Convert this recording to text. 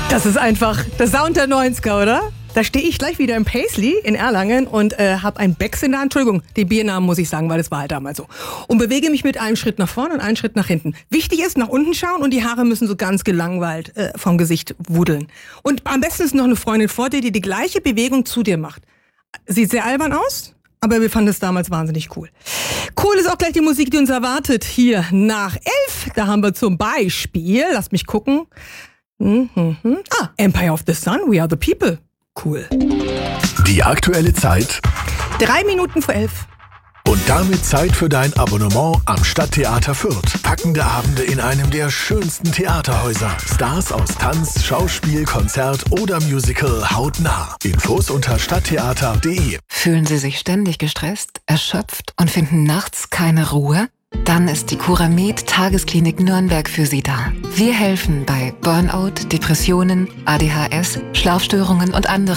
Das ist einfach der Sound der 90er, oder? Da stehe ich gleich wieder im Paisley in Erlangen und habe ein Becks in der Hand. Entschuldigung, den Biernamen muss ich sagen, weil das war halt damals so. Und bewege mich mit einem Schritt nach vorne und einen Schritt nach hinten. Wichtig ist, nach unten schauen und die Haare müssen so ganz gelangweilt vom Gesicht wudeln. Und am besten ist noch eine Freundin vor dir, die die gleiche Bewegung zu dir macht. Sieht sehr albern aus, aber wir fanden es damals wahnsinnig cool. Cool ist auch gleich die Musik, die uns erwartet. Hier nach 11, da haben wir zum Beispiel, lasst mich gucken. Empire of the Sun, We Are the People. Cool. Die aktuelle Zeit 3 Minuten vor 11. und damit Zeit für dein Abonnement am Stadttheater Fürth. Packende Abende in einem der schönsten Theaterhäuser. Stars aus Tanz, Schauspiel, Konzert oder Musical hautnah. Infos unter stadttheater.de. Fühlen Sie sich ständig gestresst, erschöpft und finden nachts keine Ruhe? Dann ist die Curamed Tagesklinik Nürnberg für Sie da. Wir helfen bei Burnout, Depressionen, ADHS, Schlafstörungen und anderen